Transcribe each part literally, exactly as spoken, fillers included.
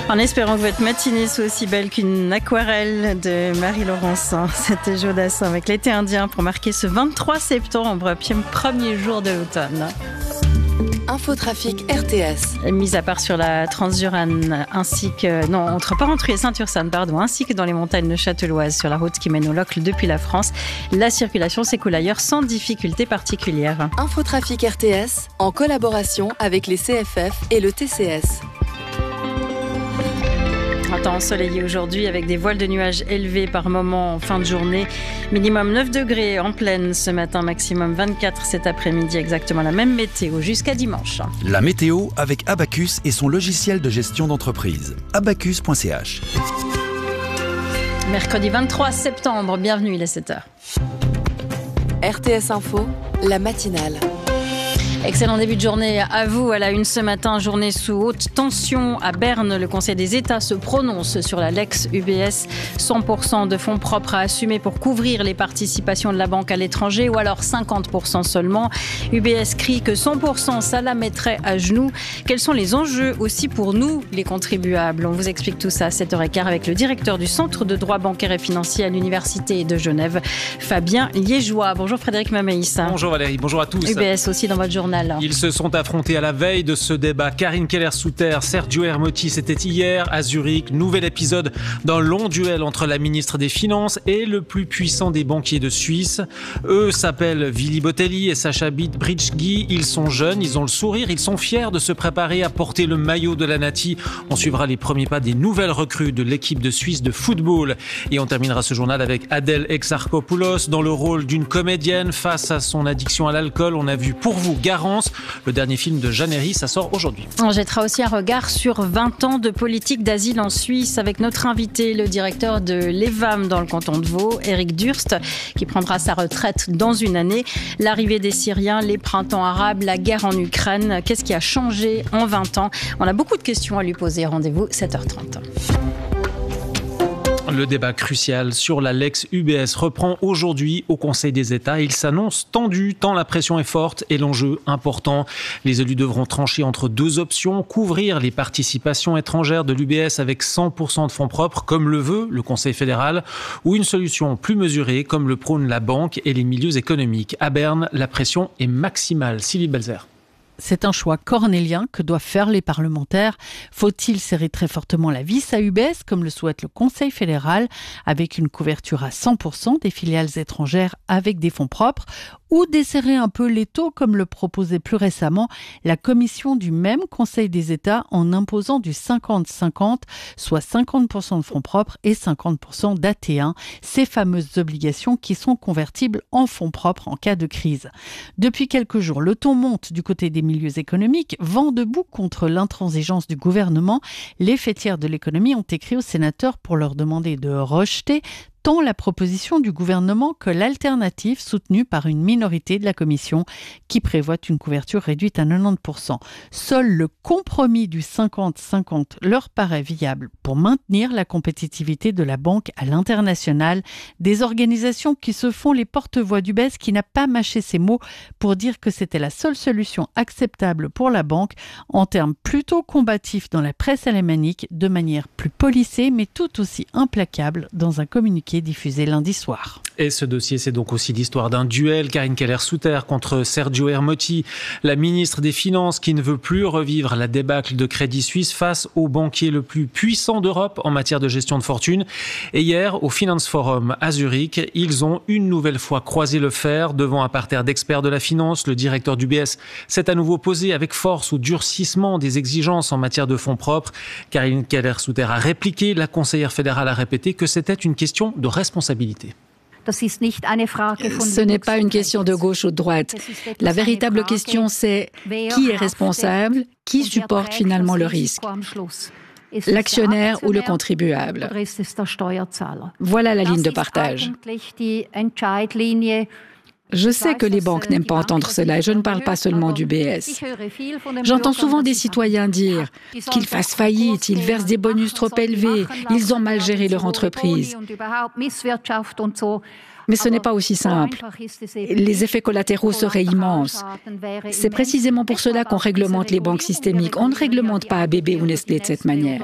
En espérant que votre matinée soit aussi belle qu'une aquarelle de Marie-Laurence. C'était Jodassin avec l'été indien pour marquer ce vingt-trois septembre, premier jour de l'automne. Infotrafic R T S. Mise à part sur la Transurane, ainsi que, non, entre Porrentruy et Saint-Ursanne, pardon, ainsi que dans les montagnes châteloises sur la route qui mène au Locle depuis la France, la circulation s'écoule ailleurs sans difficulté particulière. Infotrafic R T S, en collaboration avec les C F F et le T C S. Un temps ensoleillé aujourd'hui avec des voiles de nuages élevés par moments en fin de journée. Minimum neuf degrés en pleine ce matin, maximum vingt-quatre cet après-midi. Exactement la même météo jusqu'à dimanche. La météo avec Abacus et son logiciel de gestion d'entreprise. abacus point c h. Mercredi vingt-trois septembre, bienvenue, il est sept heures. R T S Info, la matinale. Excellent début de journée à vous. À la une ce matin, journée sous haute tension à Berne. Le Conseil des États se prononce sur la Lex U B S. cent pour cent de fonds propres à assumer pour couvrir les participations de la banque à l'étranger ou alors cinquante pour cent seulement. U B S crie que cent pour cent, ça la mettrait à genoux. Quels sont les enjeux aussi pour nous, les contribuables? On vous explique tout ça à sept heures quinze avec le directeur du Centre de droit bancaire et financier à l'Université de Genève, Fabien Liégeois. Bonjour Frédéric Mameis. Bonjour Valérie, bonjour à tous. U B S aussi dans votre journal. Ils se sont affrontés à la veille de ce débat. Karine Keller-Souter, Sergio Ermotti, c'était hier à Zurich. Nouvel épisode d'un long duel entre la ministre des Finances et le plus puissant des banquiers de Suisse. Eux s'appellent Willy Botelli et Sacha Bridggi. Ils sont jeunes, ils ont le sourire, ils sont fiers de se préparer à porter le maillot de la Nati. On suivra les premiers pas des nouvelles recrues de l'équipe de Suisse de football. Et on terminera ce journal avec Adèle Exarchopoulos dans le rôle d'une comédienne face à son addiction à l'alcool. On a vu Pour vous, Garance, le dernier film de Jeanne Herry, ça sort aujourd'hui. On jettera aussi un regard sur vingt ans de politique d'asile en Suisse avec notre invité, le directeur de l'E V A M dans le canton de Vaud, Éric Durst, qui prendra sa retraite dans une année. L'arrivée des Syriens, les printemps arabes, la guerre en Ukraine, qu'est-ce qui a changé en vingt ans? On a beaucoup de questions à lui poser. Rendez-vous sept heures trente. Le débat crucial sur la Lex U B S reprend aujourd'hui au Conseil des États. Il s'annonce tendu tant la pression est forte et l'enjeu important. Les élus devront trancher entre deux options, couvrir les participations étrangères de l'U B S avec cent pour cent de fonds propres, comme le veut le Conseil fédéral, ou une solution plus mesurée, comme le prône la banque et les milieux économiques. À Berne, la pression est maximale. Sylvie Belzer. C'est un choix cornélien que doivent faire les parlementaires. Faut-il serrer très fortement la vis à U B S, comme le souhaite le Conseil fédéral, avec une couverture à cent pour cent des filiales étrangères avec des fonds propres, ou desserrer un peu les taux, comme le proposait plus récemment la commission du même Conseil des États, en imposant du cinquante cinquante, soit cinquante pour cent de fonds propres et cinquante pour cent d'A T un, ces fameuses obligations qui sont convertibles en fonds propres en cas de crise. Depuis quelques jours, le ton monte du côté des milieux économiques, vent debout contre l'intransigeance du gouvernement. Les fêtières de l'économie ont écrit aux sénateurs pour leur demander de rejeter tant la proposition du gouvernement que l'alternative soutenue par une minorité de la commission qui prévoit une couverture réduite à quatre-vingt-dix pour cent. Seul le compromis du cinquante cinquante leur paraît viable pour maintenir la compétitivité de la banque à l'international. Des organisations qui se font les porte-voix d'U B S, qui n'a pas mâché ses mots pour dire que c'était la seule solution acceptable pour la banque, en termes plutôt combatifs dans la presse alémanique, de manière plus policée mais tout aussi implacable dans un communiqué diffusé lundi soir. Et ce dossier, c'est donc aussi l'histoire d'un duel. Karine Keller-Souter contre Sergio Ermotti, la ministre des Finances qui ne veut plus revivre la débâcle de Crédit Suisse face au banquier le plus puissant d'Europe en matière de gestion de fortune. Et hier, au Finance Forum à Zurich, ils ont une nouvelle fois croisé le fer devant un parterre d'experts de la finance. Le directeur du B S s'est à nouveau posé avec force au durcissement des exigences en matière de fonds propres. Karine Keller-Souter a répliqué, la conseillère fédérale a répété que c'était une question de responsabilité. Ce n'est pas une question de gauche ou de droite. La véritable question, c'est qui est responsable, qui supporte finalement le risque, l'actionnaire ou le contribuable. Voilà la ligne de partage. Je sais que les banques n'aiment pas entendre cela et je ne parle pas seulement du B S. J'entends souvent des citoyens dire qu'ils fassent faillite, ils versent des bonus trop élevés, ils ont mal géré leur entreprise. Mais ce n'est pas aussi simple. Les effets collatéraux seraient immenses. C'est précisément pour cela qu'on réglemente les banques systémiques. On ne réglemente pas A B B ou Nestlé de cette manière.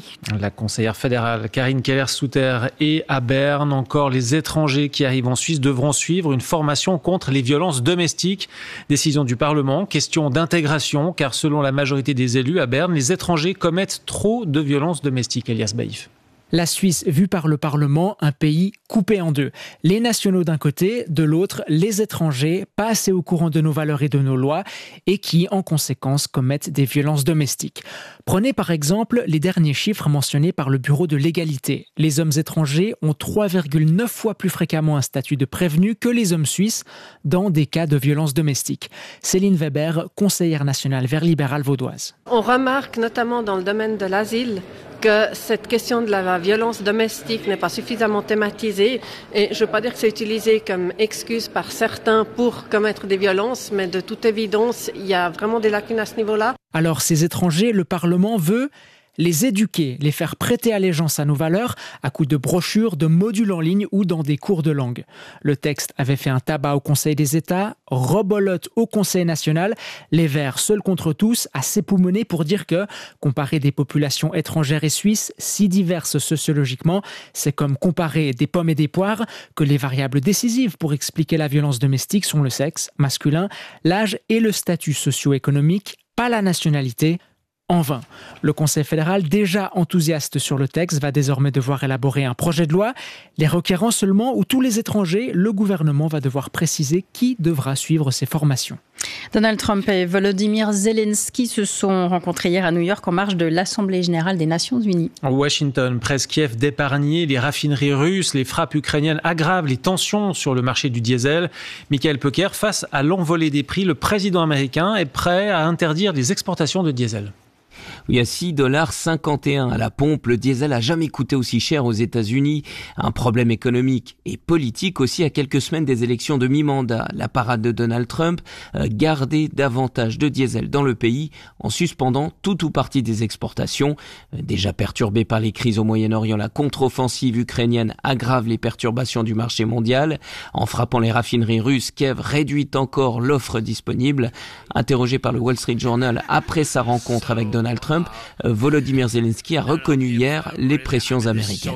La conseillère fédérale Karine Keller-Souter. Et à Berne, encore les étrangers qui arrivent en Suisse devront suivre une formation contre les violences domestiques. Décision du Parlement, question d'intégration, car selon la majorité des élus à Berne, les étrangers commettent trop de violences domestiques. Elias Baïf. La Suisse vue par le Parlement, un pays coupé en deux. Les nationaux d'un côté, de l'autre, les étrangers, pas assez au courant de nos valeurs et de nos lois, et qui, en conséquence, commettent des violences domestiques. Prenez par exemple les derniers chiffres mentionnés par le Bureau de l'égalité. Les hommes étrangers ont trois virgule neuf fois plus fréquemment un statut de prévenu que les hommes suisses dans des cas de violences domestiques. Céline Weber, conseillère nationale Vert libéral vaudoise. On remarque notamment dans le domaine de l'asile que cette question de la violence domestique n'est pas suffisamment thématisée. Et je ne veux pas dire que c'est utilisé comme excuse par certains pour commettre des violences, mais de toute évidence, il y a vraiment des lacunes à ce niveau-là. Alors, ces étrangers, le Parlement veut les éduquer, les faire prêter allégeance à nos valeurs à coups de brochures, de modules en ligne ou dans des cours de langue. Le texte avait fait un tabac au Conseil des États, rebolote au Conseil national, les Verts seuls contre tous à s'époumoner pour dire que, comparer des populations étrangères et suisses si diverses sociologiquement, c'est comme comparer des pommes et des poires, que les variables décisives pour expliquer la violence domestique sont le sexe masculin, l'âge et le statut socio-économique, pas la nationalité. En vain. Le Conseil fédéral, déjà enthousiaste sur le texte, va désormais devoir élaborer un projet de loi. Les requérants seulement ou tous les étrangers, le gouvernement va devoir préciser qui devra suivre ces formations. Donald Trump et Volodymyr Zelensky se sont rencontrés hier à New York en marge de l'Assemblée générale des Nations unies. Washington presse Kiev d'épargner les raffineries russes. Les frappes ukrainiennes aggravent les tensions sur le marché du diesel. Michael Pecker, face à l'envolée des prix, le président américain est prêt à interdire les exportations de diesel. Oui, à six virgule cinquante et un dollars à la pompe, le diesel a jamais coûté aussi cher aux États-Unis. Un problème économique et politique aussi à quelques semaines des élections de mi-mandat. La parade de Donald Trump, euh, garder davantage de diesel dans le pays en suspendant tout ou partie des exportations. Euh, déjà perturbée par les crises au Moyen-Orient, la contre-offensive ukrainienne aggrave les perturbations du marché mondial. En frappant les raffineries russes, Kiev réduit encore l'offre disponible. Interrogé par le Wall Street Journal après sa rencontre avec Donald Trump, Volodymyr Zelensky a reconnu hier les pressions américaines.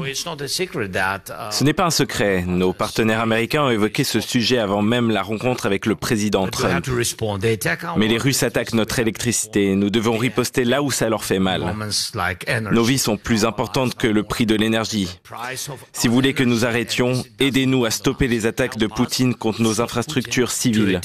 Ce n'est pas un secret. Nos partenaires américains ont évoqué ce sujet avant même la rencontre avec le président Trump. Mais les Russes attaquent notre électricité. Nous devons riposter là où ça leur fait mal. Nos vies sont plus importantes que le prix de l'énergie. Si vous voulez que nous arrêtions, aidez-nous à stopper les attaques de Poutine contre nos infrastructures civiles.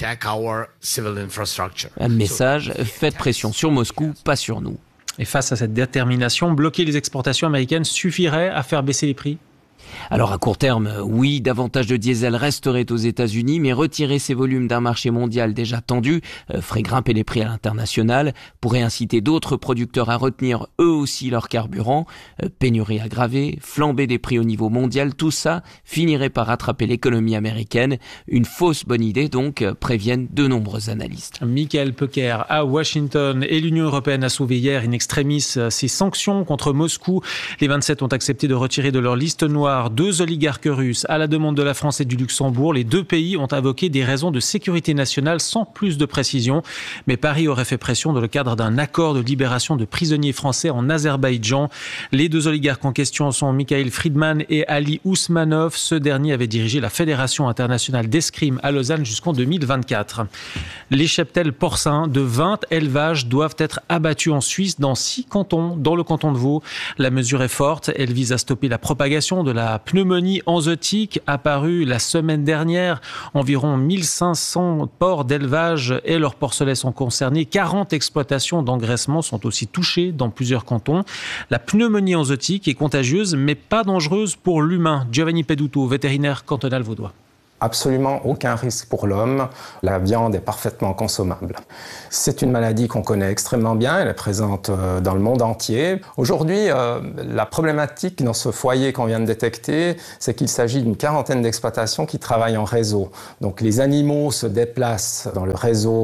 Un message, faites pression sur Moscou, pas sur nous. Et face à cette détermination, bloquer les exportations américaines suffirait à faire baisser les prix ? Alors à court terme, oui, davantage de diesel resterait aux États-Unis, mais retirer ces volumes d'un marché mondial déjà tendu euh, ferait grimper les prix à l'international, pourrait inciter d'autres producteurs à retenir eux aussi leur carburant, euh, pénurie aggravée, flambée des prix au niveau mondial, tout ça finirait par rattraper l'économie américaine. Une fausse bonne idée donc, euh, préviennent de nombreux analystes. Michael Pecker à Washington et l'Union européenne a sauvé hier in extremis ses sanctions contre Moscou. Les vingt-sept ont accepté de retirer de leur liste noire deux oligarques russes à la demande de la France et du Luxembourg. Les deux pays ont invoqué des raisons de sécurité nationale sans plus de précision. Mais Paris aurait fait pression dans le cadre d'un accord de libération de prisonniers français en Azerbaïdjan. Les deux oligarques en question sont Mikhail Friedman et Ali Ousmanov. Ce dernier avait dirigé la Fédération internationale d'escrime à Lausanne jusqu'en deux mille vingt-quatre. Les cheptels porcins de vingt élevages doivent être abattus en Suisse dans six cantons, dans le canton de Vaud. La mesure est forte. Elle vise à stopper la propagation de la pneumonie enzootique apparue la semaine dernière. Environ mille cinq cents porcs d'élevage et leurs porcelets sont concernés. quarante exploitations d'engraissement sont aussi touchées dans plusieurs cantons. La pneumonie enzootique est contagieuse mais pas dangereuse pour l'humain. Giovanni Peduto, vétérinaire cantonal vaudois. Absolument aucun risque pour l'homme. La viande est parfaitement consommable. C'est une maladie qu'on connaît extrêmement bien. Elle est présente dans le monde entier. Aujourd'hui, euh, la problématique dans ce foyer qu'on vient de détecter, c'est qu'il s'agit d'une quarantaine d'exploitations qui travaillent en réseau. Donc les animaux se déplacent dans le réseau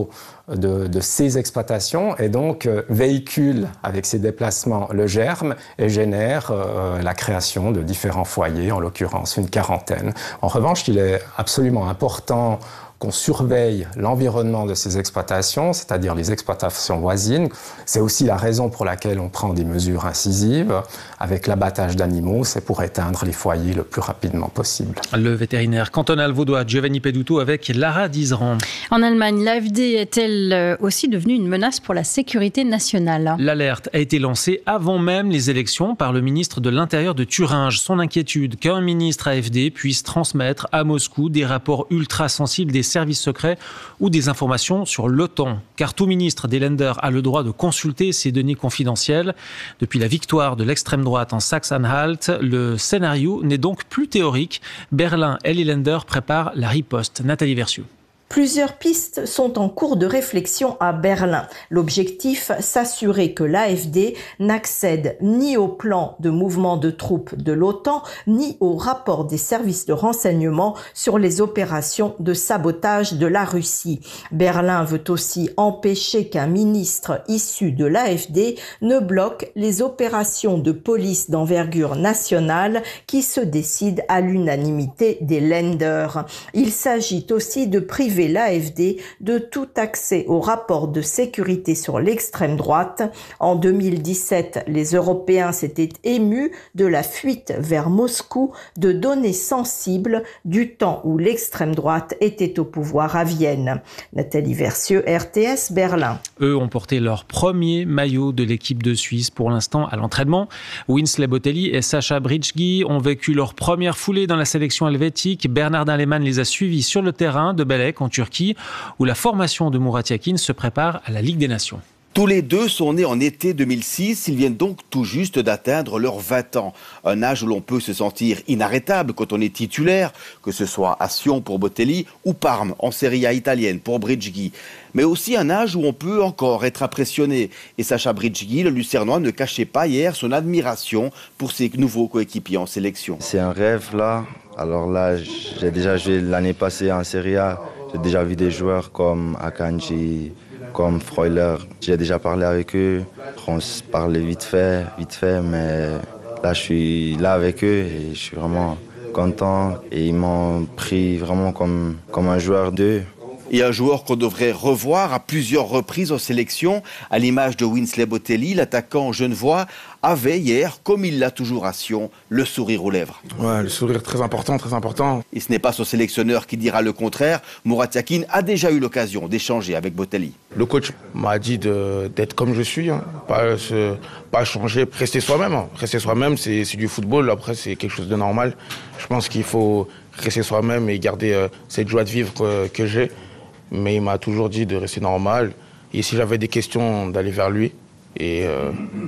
de, de ces exploitations et donc euh, véhicule avec ses déplacements le germe et génère euh, la création de différents foyers, en l'occurrence une quarantaine. En revanche, il est absolument important qu'on surveille l'environnement de ces exploitations, c'est-à-dire les exploitations voisines. C'est aussi la raison pour laquelle on prend des mesures incisives avec l'abattage d'animaux, c'est pour éteindre les foyers le plus rapidement possible. Le vétérinaire cantonal vaudois Giovanni Peduto avec Lara Dizeran. En Allemagne, l'A F D est-elle aussi devenue une menace pour la sécurité nationale ? L'alerte a été lancée avant même les élections par le ministre de l'Intérieur de Thuringe. Son inquiétude qu'un ministre A F D puisse transmettre à Moscou des rapports ultra sensibles des services secrets ou des informations sur l'OTAN. Car tout ministre des Länder a le droit de consulter ces données confidentielles. Depuis la victoire de l'extrême droite en Saxe-Anhalt, le scénario n'est donc plus théorique. Berlin et les Länder préparent la riposte. Nathalie Versieux. Plusieurs pistes sont en cours de réflexion à Berlin. L'objectif, s'assurer que l'A F D n'accède ni au plan de mouvement de troupes de l'OTAN, ni au rapport des services de renseignement sur les opérations de sabotage de la Russie. Berlin veut aussi empêcher qu'un ministre issu de l'A F D ne bloque les opérations de police d'envergure nationale qui se décident à l'unanimité des Länder. Il s'agit aussi de priver l'A F D de tout accès au rapport de sécurité sur l'extrême droite. En deux mille dix-sept, les Européens s'étaient émus de la fuite vers Moscou de données sensibles du temps où l'extrême droite était au pouvoir à Vienne. Nathalie Versieux, R T S, Berlin. Eux ont porté leur premier maillot de l'équipe de Suisse pour l'instant à l'entraînement. Winsley Botelli et Sacha Bridggi ont vécu leur première foulée dans la sélection helvétique. Bernardin Lehmann les a suivis sur le terrain de Belek en Turquie, où la formation de Murat Yakin se prépare à la Ligue des Nations. Tous les deux sont nés en été deux mille six, ils viennent donc tout juste d'atteindre leurs vingt ans. Un âge où l'on peut se sentir inarrêtable quand on est titulaire, que ce soit à Sion pour Botelli ou Parme en Serie A italienne pour Bridggi. Mais aussi un âge où on peut encore être impressionné. Et Sacha Bridggi, le Lucernois, ne cachait pas hier son admiration pour ses nouveaux coéquipiers en sélection. C'est un rêve là. Alors là, j'ai déjà joué l'année passée en Serie A. J'ai déjà vu des joueurs comme Akanji, comme Freuler. J'ai déjà parlé avec eux. On se parlait vite fait, vite fait, mais là, je suis là avec eux et je suis vraiment content. Et ils m'ont pris vraiment comme, comme un joueur d'eux. Et un joueur qu'on devrait revoir à plusieurs reprises en sélection, à l'image de Winsley Botelli, l'attaquant genevois, avait hier, comme il l'a toujours à Sion, le sourire aux lèvres. Ouais, le sourire très important, très important. Et ce n'est pas son sélectionneur qui dira le contraire. Murat Yakin a déjà eu l'occasion d'échanger avec Botelli. Le coach m'a dit de, d'être comme je suis, hein. pas, se, pas changer, rester soi-même. Hein. Rester soi-même, c'est, c'est du football, après c'est quelque chose de normal. Je pense qu'il faut rester soi-même et garder euh, cette joie de vivre que, que j'ai. Mais il m'a toujours dit de rester normal. Et si j'avais des questions, d'aller vers lui. Et euh,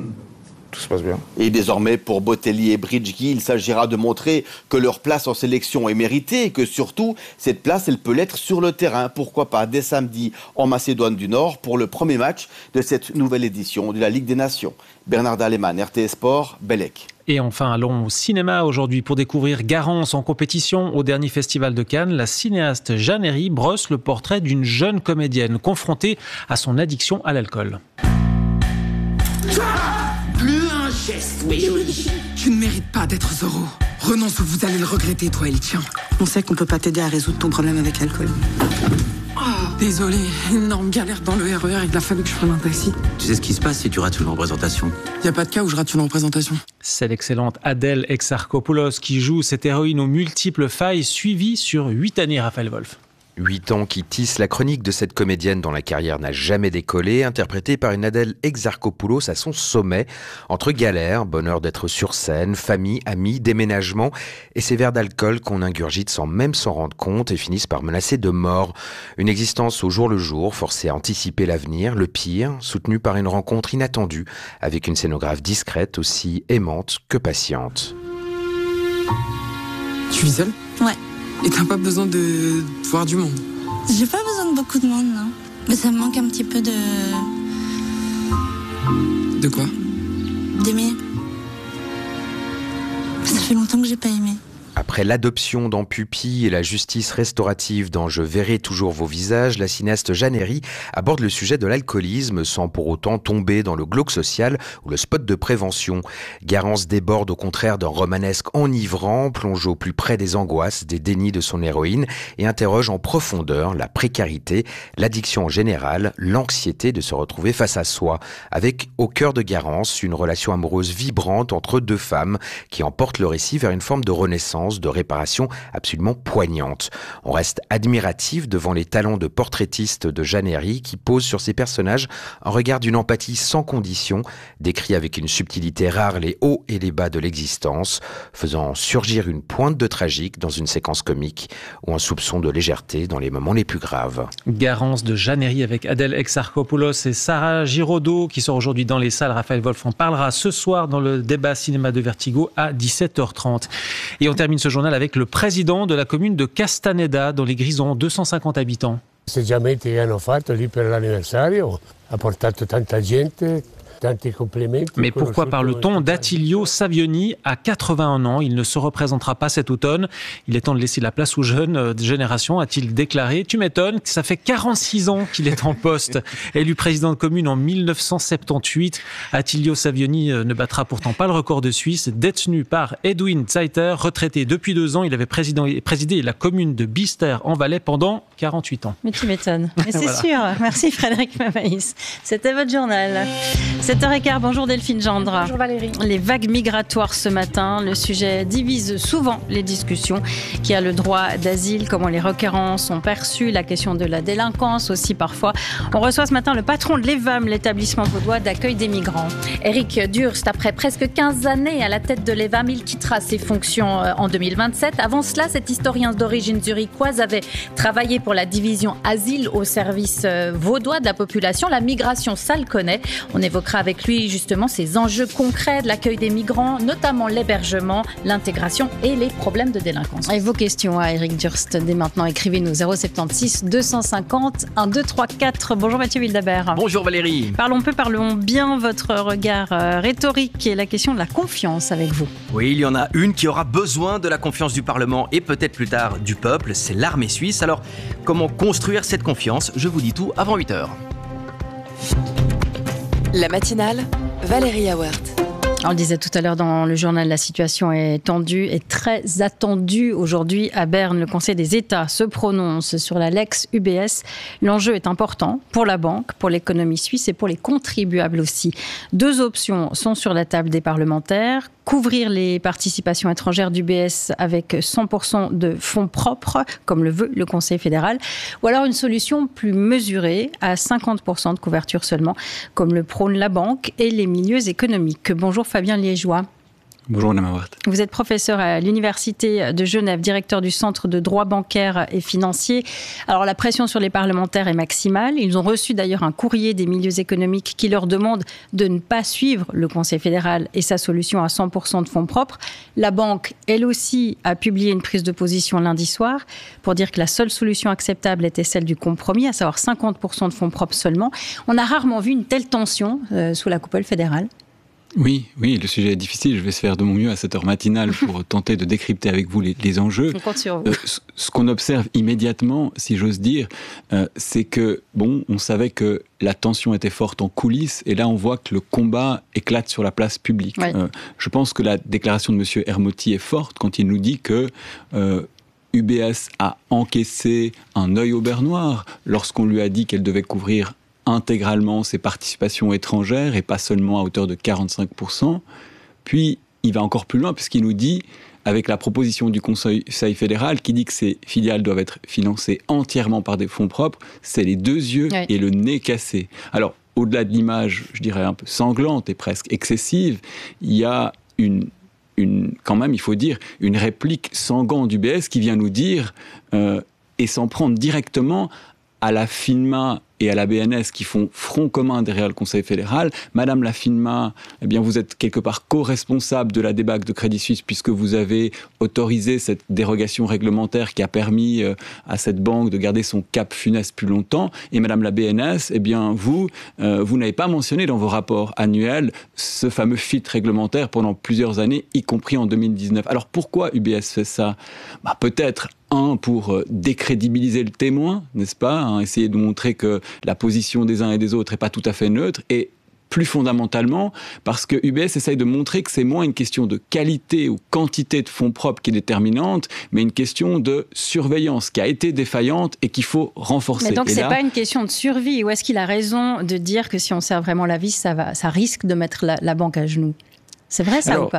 tout se passe bien. Et désormais, pour Botelli et Bridggi, il s'agira de montrer que leur place en sélection est méritée et que surtout, cette place, elle peut l'être sur le terrain. Pourquoi pas dès samedi en Macédoine du Nord pour le premier match de cette nouvelle édition de la Ligue des Nations. Bernardin Lehmann, R T S Sport, Belek. Et enfin, allons au cinéma aujourd'hui pour découvrir Garance en compétition au dernier festival de Cannes. La cinéaste Jeanne Herry brosse le portrait d'une jeune comédienne confrontée à son addiction à l'alcool. Plus un geste, oui, oui. Tu ne mérites pas d'être Zorro. Renonce ou vous allez le regretter, toi et le tien. On sait qu'on peut pas t'aider à résoudre ton problème avec l'alcool. Oh, désolé, énorme galère dans le R E R, il a fallu que je prenne un taxi. Tu sais ce qui se passe si tu rates une représentation? Y a pas de cas où je rate une représentation. C'est l'excellente Adèle Exarchopoulos qui joue cette héroïne aux multiples failles, suivie sur huit années, Raphaël Wolf. Huit ans qui tissent la chronique de cette comédienne dont la carrière n'a jamais décollé, interprétée par une Adèle Exarchopoulos à son sommet, entre galères, bonheur d'être sur scène, famille, amis, déménagement et ces verres d'alcool qu'on ingurgite sans même s'en rendre compte et finissent par menacer de mort. Une existence au jour le jour, forcée à anticiper l'avenir, le pire, soutenue par une rencontre inattendue avec une scénographe discrète, aussi aimante que patiente. Tu vis seule? Ouais. Et t'as pas besoin de voir du monde? J'ai pas besoin de beaucoup de monde, non. Mais ça me manque un petit peu de... De quoi? D'aimer. Ça fait longtemps que j'ai pas aimé. Après l'adoption dans Pupille et la justice restaurative dans Je verrai toujours vos visages, la cinéaste Jeanne Herry aborde le sujet de l'alcoolisme sans pour autant tomber dans le glauque social ou le spot de prévention. Garance déborde au contraire d'un romanesque enivrant, plonge au plus près des angoisses, des dénis de son héroïne et interroge en profondeur la précarité, l'addiction en général, l'anxiété de se retrouver face à soi. Avec au cœur de Garance une relation amoureuse vibrante entre deux femmes qui emporte le récit vers une forme de renaissance, de réparation absolument poignante. On reste admiratif devant les talents de portraitiste de Jeanne Herry qui pose sur ses personnages un regard d'une empathie sans condition, décrit avec une subtilité rare les hauts et les bas de l'existence, faisant surgir une pointe de tragique dans une séquence comique ou un soupçon de légèreté dans les moments les plus graves. Garance de Jeanne Herry avec Adèle Exarchopoulos et Sarah Giraudot qui sort aujourd'hui dans les salles. Raphaël Wolf en parlera ce soir dans le débat cinéma de Vertigo à dix-sept heures trente. Et on termine ce journal avec le président de la commune de Castaneda dans les Grisons, deux cent cinquante habitants. Festeggiamenti che hanno fatto lì per l'anniversario ha portato tanta gente. Mais pourquoi parle-t-on d'Attilio Savioni à quatre-vingt-un ans? Il ne se représentera pas cet automne. Il est temps de laisser la place aux jeunes générations, a-t-il déclaré. Tu m'étonnes, ça fait quarante-six ans qu'il est en poste. Élu président de commune en mille neuf cent soixante-dix-huit, Attilio Savioni ne battra pourtant pas le record de Suisse. Détenu par Edwin Zeiter, retraité depuis deux ans, il avait présidé la commune de Bister en Valais pendant quarante-huit ans. Mais tu m'étonnes. Mais c'est Voilà. sûr. Merci Frédéric Mamaïs. C'était votre journal. sept heures quinze, bonjour Delphine Gendre. Bonjour Valérie. Les vagues migratoires ce matin, le sujet divise souvent les discussions. Qui a le droit d'asile, comment les requérants sont perçus, la question de la délinquance aussi parfois. On reçoit ce matin le patron de l'E V A M, l'établissement vaudois d'accueil des migrants. Éric Durst, après presque quinze années à la tête de l'E V A M, il quittera ses fonctions en deux mille vingt-sept. Avant cela, cet historien d'origine zurichoise avait travaillé pour la division asile au service vaudois de la population. La migration, ça le connaît. On évoquera avec lui justement ces enjeux concrets de l'accueil des migrants, notamment l'hébergement, l'intégration et les problèmes de délinquance. Et vos questions à Éric Durst, dès maintenant, écrivez-nous zéro soixante-six deux cent cinquante mille deux cent trente-quatre. Bonjour Mathieu Wildabert. Bonjour Valérie. Parlons peu, parlons bien, votre regard euh, rhétorique et la question de la confiance avec vous. Oui, il y en a une qui aura besoin de la confiance du Parlement et peut-être plus tard du peuple, c'est l'armée suisse. Alors, comment construire cette confiance? Je vous dis tout avant huit heures. La matinale, Valérie Awert. On le disait tout à l'heure dans le journal, la situation est tendue et très attendue. Aujourd'hui, à Berne, le Conseil des États se prononce sur la Lex U B S. L'enjeu est important pour la banque, pour l'économie suisse et pour les contribuables aussi. Deux options sont sur la table des parlementaires. Couvrir les participations étrangères d'U B S avec cent pour cent de fonds propres, comme le veut le Conseil fédéral, ou alors une solution plus mesurée, à cinquante pour cent de couverture seulement, comme le prône la banque et les milieux économiques. Bonjour Fabien Liégeois. Bonjour Madame Awert. Vous êtes professeur à l'Université de Genève, directeur du Centre de droit bancaire et financier. Alors la pression sur les parlementaires est maximale. Ils ont reçu d'ailleurs un courrier des milieux économiques qui leur demande de ne pas suivre le Conseil fédéral et sa solution à cent pour cent de fonds propres. La banque, elle aussi, a publié une prise de position lundi soir pour dire que la seule solution acceptable était celle du compromis, à savoir cinquante pour cent de fonds propres seulement. On a rarement vu une telle tension euh, sous la coupole fédérale. Oui, oui, le sujet est difficile. Je vais se faire de mon mieux à cette heure matinale pour tenter de décrypter avec vous les, les enjeux. On compte sur vous. Euh, ce, ce qu'on observe immédiatement, si j'ose dire, euh, c'est que, bon, on savait que la tension était forte en coulisses, et là on voit que le combat éclate sur la place publique. Ouais. Euh, je pense que la déclaration de M. Hermotti est forte quand il nous dit que euh, U B S a encaissé un œil au beurre noir lorsqu'on lui a dit qu'elle devait couvrir intégralement ses participations étrangères et pas seulement à hauteur de quarante-cinq pour cent. Puis, il va encore plus loin puisqu'il nous dit, avec la proposition du Conseil fédéral qui dit que ces filiales doivent être financées entièrement par des fonds propres, c'est les deux yeux Oui. et le nez cassé. Alors, au-delà de l'image, je dirais un peu sanglante et presque excessive, il y a une, une quand même, il faut dire, une réplique sanglante d'U B S qui vient nous dire, euh, et s'en prendre directement à la FINMA et à la B N S qui font front commun derrière le Conseil fédéral. Madame Lafinma, eh bien, vous êtes quelque part co-responsable de la débâcle de Crédit Suisse puisque vous avez autorisé cette dérogation réglementaire qui a permis euh, à cette banque de garder son cap funeste plus longtemps. Et Madame la B N S, eh bien, vous, euh, vous n'avez pas mentionné dans vos rapports annuels ce fameux F I T réglementaire pendant plusieurs années, y compris en deux mille dix-neuf. Alors pourquoi U B S fait ça ? Bah, peut-être un, pour décrédibiliser le témoin, n'est-ce pas, hein, essayer de montrer que la position des uns et des autres n'est pas tout à fait neutre, et plus fondamentalement, parce que U B S essaye de montrer que c'est moins une question de qualité ou quantité de fonds propres qui est déterminante, mais une question de surveillance qui a été défaillante et qu'il faut renforcer. Mais donc, et c'est là, pas une question de survie, ou est-ce qu'il a raison de dire que si on serre vraiment la vis, ça, va, ça risque de mettre la, la banque à genoux ? C'est vrai ça Alors, ou pas ?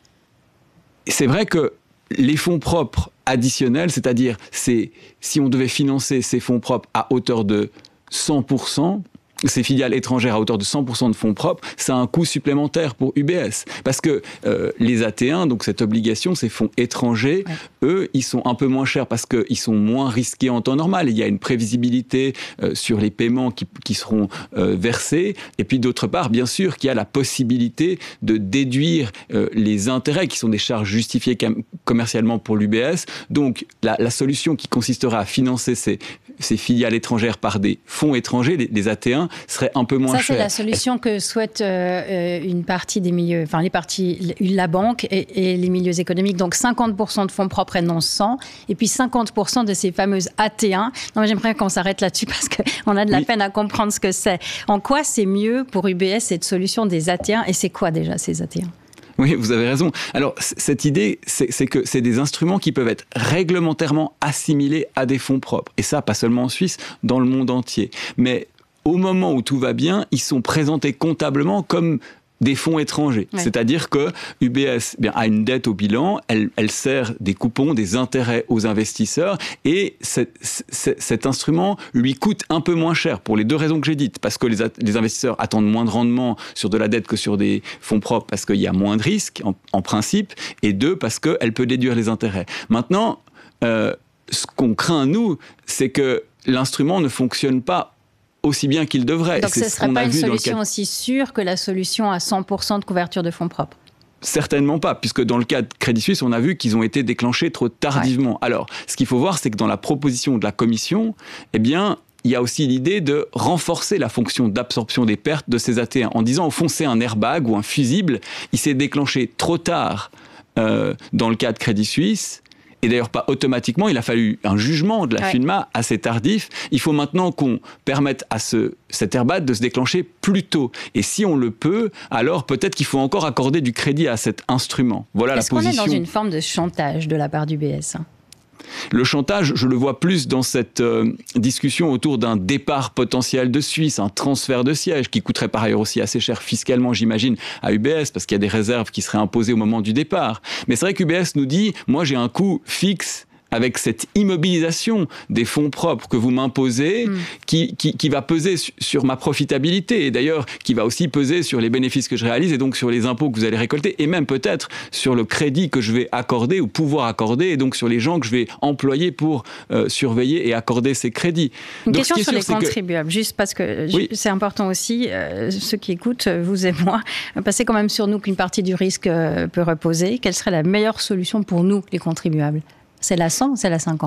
C'est vrai que les fonds propres additionnels, c'est-à-dire c'est, si on devait financer ces fonds propres à hauteur de cent pour cent, ces filiales étrangères à hauteur de cent pour cent de fonds propres, ça a un coût supplémentaire pour U B S. Parce que euh, les A T un, donc cette obligation, ces fonds étrangers, ouais. eux, ils sont un peu moins chers parce qu'ils sont moins risqués en temps normal. Il y a une prévisibilité euh, sur les paiements qui, qui seront euh, versés. Et puis d'autre part, bien sûr, qu'il y a la possibilité de déduire euh, les intérêts qui sont des charges justifiées com- commercialement pour l'U B S. Donc la, la solution qui consisterait à financer ces, ces filiales étrangères par des fonds étrangers, les, les A T un, serait un peu moins ça, cher. Ça, c'est la solution que souhaite euh, une partie des milieux, enfin les parties, la banque et, et les milieux économiques. Donc cinquante pour cent de fonds propres et non cent, et puis cinquante pour cent de ces fameuses A T un. Non, mais j'aimerais qu'on s'arrête là-dessus parce qu'on a de la oui. peine à comprendre ce que c'est. En quoi c'est mieux pour U B S cette solution des A T un, et c'est quoi déjà ces A T un ? Oui, vous avez raison. Alors, c- cette idée, c'est, c'est que c'est des instruments qui peuvent être réglementairement assimilés à des fonds propres. Et ça, pas seulement en Suisse, dans le monde entier. Mais au moment où tout va bien, ils sont présentés comptablement comme des fonds étrangers. Ouais. C'est-à-dire que U B S bien, a une dette au bilan, elle, elle sert des coupons, des intérêts aux investisseurs, et cet, cet, cet instrument lui coûte un peu moins cher pour les deux raisons que j'ai dites. Parce que les, les investisseurs attendent moins de rendement sur de la dette que sur des fonds propres, parce qu'il y a moins de risques en, en principe, et deux, parce qu'elle peut déduire les intérêts. Maintenant, euh, ce qu'on craint, nous, c'est que l'instrument ne fonctionne pas aussi bien qu'il devrait. Donc ce ne serait pas une solution cas... aussi sûre que la solution à cent pour cent de couverture de fonds propres ? Certainement pas, puisque dans le cas de Crédit Suisse, on a vu qu'ils ont été déclenchés trop tardivement. Ouais. Alors, ce qu'il faut voir, c'est que dans la proposition de la Commission, eh bien, il y a aussi l'idée de renforcer la fonction d'absorption des pertes de ces A T un, en disant, au fond, c'est un airbag ou un fusible, il s'est déclenché trop tard euh, dans le cas de Crédit Suisse. Et d'ailleurs, pas automatiquement, il a fallu un jugement de la ouais. FINMA assez tardif. Il faut maintenant qu'on permette à ce, cet airbag de se déclencher plus tôt. Et si on le peut, alors peut-être qu'il faut encore accorder du crédit à cet instrument. Voilà Est-ce la position. Est-ce qu'on est dans une forme de chantage de la part d'U B S ? Le chantage, je le vois plus dans cette euh, discussion autour d'un départ potentiel de Suisse, un transfert de siège qui coûterait par ailleurs aussi assez cher fiscalement, j'imagine, à U B S, parce qu'il y a des réserves qui seraient imposées au moment du départ. Mais c'est vrai qu'U B S nous dit, moi j'ai un coût fixe avec cette immobilisation des fonds propres que vous m'imposez, mmh. qui, qui, qui va peser su, sur ma profitabilité, et d'ailleurs qui va aussi peser sur les bénéfices que je réalise, et donc sur les impôts que vous allez récolter, et même peut-être sur le crédit que je vais accorder ou pouvoir accorder, et donc sur les gens que je vais employer pour euh, surveiller et accorder ces crédits. Une donc, question sur sûr, les contribuables, que... juste parce que oui. c'est important aussi, euh, ceux qui écoutent, vous et moi, passez quand même sur nous qu'une partie du risque euh, peut reposer. Quelle serait la meilleure solution pour nous, les contribuables ? C'est la cent ou c'est la cinquante ?